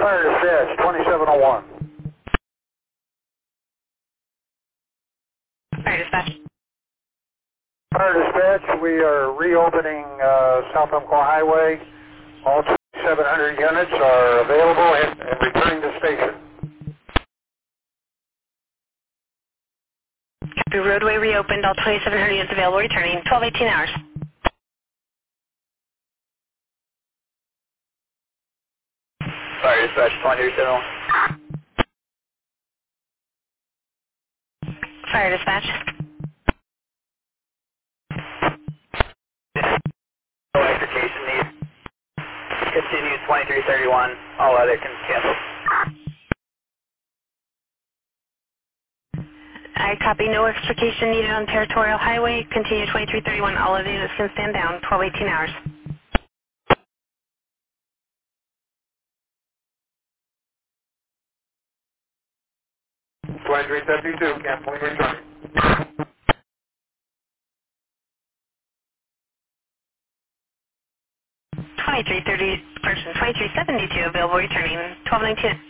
Fire dispatch, 2701. Fire dispatch. Fire dispatch, we are reopening South Umpqua Highway. All 2,700 units are available and returning to station. Copy. Roadway reopened. All 2,700 units available. Returning. 12:18 hours. Fire dispatch 2371. Fire dispatch. No extrication needed. Continue 2331. All other can cancel. I copy. No extrication needed on Territorial Highway. Continue 2331. All of the units can stand down. 12:18 hours. Twenty-three 72, canceling returning. 2372 available. Returning. 12:19.